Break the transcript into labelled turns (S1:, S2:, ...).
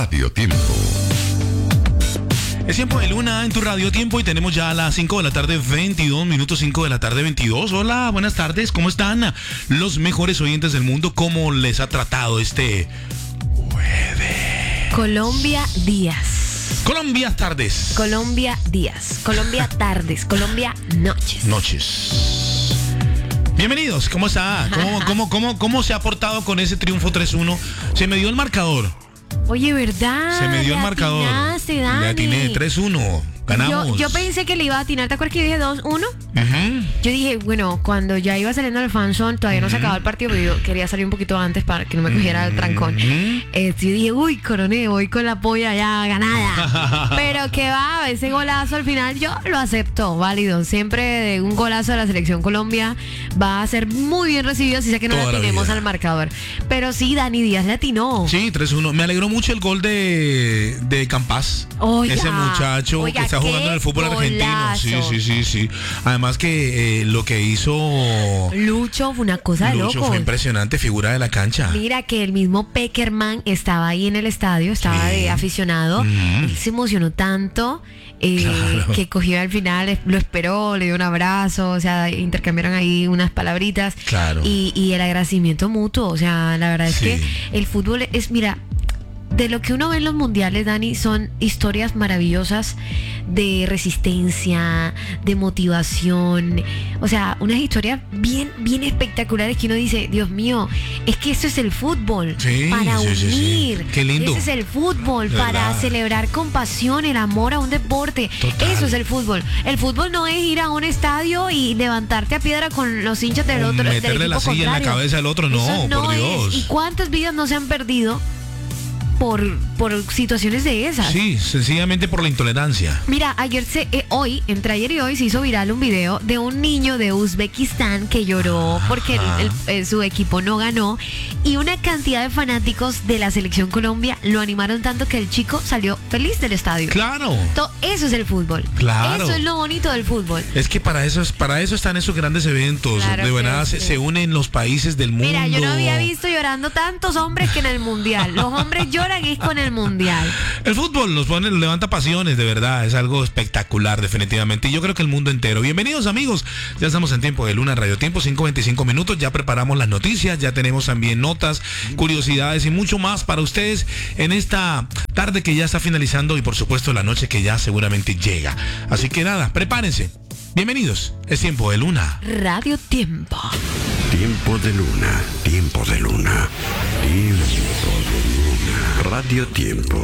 S1: Radio Tiempo.
S2: Es tiempo de luna en tu Radio Tiempo y tenemos ya a las 5 de la tarde, 22 minutos, 5 de la tarde, 22. Hola, buenas tardes, ¿cómo están los mejores oyentes del mundo? ¿Cómo les ha tratado este jueves?
S3: Colombia días.
S2: Colombia tardes.
S3: Colombia días. Colombia tardes. Colombia noches.
S2: Noches. Bienvenidos, ¿cómo está? ¿Cómo se ha portado con ese triunfo 3-1? Se me dio el marcador.
S3: Oye, ¿verdad?
S2: Se me dio el marcador.
S3: Atinaste, Dani.
S2: Le atiné 3-1. Ganamos.
S3: Yo pensé que le iba a atinar. ¿Te acuerdas que yo dije 2-1?
S2: Uh-huh.
S3: Yo dije, bueno, cuando ya iba saliendo el fanzone, todavía no se acababa el partido, pero yo quería salir un poquito antes para que no me cogiera el trancón. Yo dije, uy, coroné, voy con la polla ya ganada. Pero que va, ese golazo al final yo lo acepto, válido. Siempre de un golazo de la selección Colombia va a ser muy bien recibido, si sé que no le atinemos al marcador. Pero sí, Dani Díaz le atinó.
S2: Sí, 3-1. Me alegró mucho el gol de Campas.
S3: Oiga,
S2: ese muchacho que está jugando en el fútbol argentino. Sí. Además que lo que hizo
S3: Lucho fue una cosa de loco.
S2: Fue impresionante, figura de la cancha.
S3: Mira que el mismo Peckerman estaba ahí en el estadio, estaba de aficionado. Él se emocionó tanto que cogió al final, lo esperó, le dio un abrazo, o sea, intercambiaron ahí unas palabritas.
S2: Claro.
S3: Y el agradecimiento mutuo, o sea, la verdad es que el fútbol es, mira, de lo que uno ve en los mundiales, Dani, son historias maravillosas de resistencia, de motivación, o sea, unas historias bien espectaculares que uno dice, Dios mío, es que eso es el fútbol, para unir.
S2: Qué lindo.
S3: Ese es el fútbol, para celebrar con pasión el amor a un deporte. Total. Eso es el fútbol. El fútbol no es ir a un estadio y levantarte a piedra con los hinchas del otro.
S2: Meterle la silla en la cabeza al otro, no por Dios.
S3: ¿Y cuántas vidas no se han perdido por situaciones de esas?
S2: Sí, sencillamente por la intolerancia.
S3: Mira, hoy, entre ayer y hoy, se hizo viral un video de un niño de Uzbekistán que lloró porque su equipo no ganó, y una cantidad de fanáticos de la selección Colombia lo animaron tanto que el chico salió feliz del estadio.
S2: Claro.
S3: Eso es el fútbol.
S2: Claro.
S3: Eso es lo bonito del fútbol.
S2: Es que para eso están esos grandes eventos.
S3: Claro,
S2: de verdad se unen los países del mundo.
S3: Mira, yo no había visto llorando tantos hombres que en el mundial. Los hombres lloran es con el mundial.
S2: El fútbol los levanta pasiones, de verdad, es algo espectacular, definitivamente, y yo creo que el mundo entero. Bienvenidos, amigos, ya estamos en tiempo de luna, Radio Tiempo, 5:25 minutos, ya preparamos las noticias, ya tenemos también notas, curiosidades y mucho más para ustedes en esta tarde que ya está finalizando y por supuesto la noche que ya seguramente llega. Así que nada, prepárense. Bienvenidos, es tiempo de luna.
S3: Radio Tiempo.
S1: Tiempo de luna, tiempo de luna, tiempo de luna. Radio Tiempo.